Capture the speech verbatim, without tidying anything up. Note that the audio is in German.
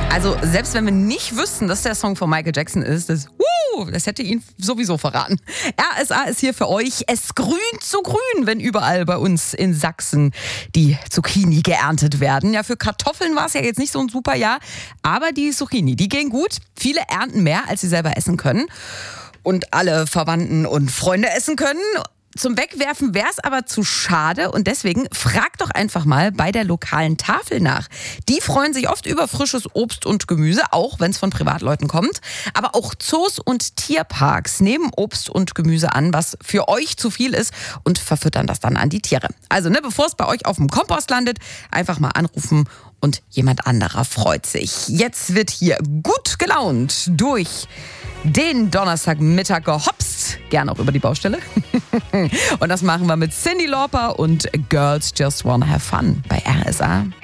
Also selbst wenn wir nicht wüssten, dass der Song von Michael Jackson ist, das, uh, das hätte ihn sowieso verraten. R S A ist hier für euch. Es grünt so grün, wenn überall bei uns in Sachsen die Zucchini geerntet werden. Ja, für Kartoffeln war es ja jetzt nicht so ein super Jahr, aber die Zucchini, die gehen gut. Viele ernten mehr, als sie selber essen können. Und alle Verwandten und Freunde essen können. Zum Wegwerfen wäre es aber zu schade und deswegen fragt doch einfach mal bei der lokalen Tafel nach. Die freuen sich oft über frisches Obst und Gemüse, auch wenn es von Privatleuten kommt. Aber auch Zoos und Tierparks nehmen Obst und Gemüse an, was für euch zu viel ist und verfüttern das dann an die Tiere. Also, ne, bevor es bei euch auf dem Kompost landet, einfach mal anrufen und jemand anderer freut sich. Jetzt wird hier gut gelaunt durch den Donnerstagmittag gehopst. Gerne auch über die Baustelle. Und das machen wir mit Cyndi Lauper und Girls Just Wanna Have Fun bei R S A.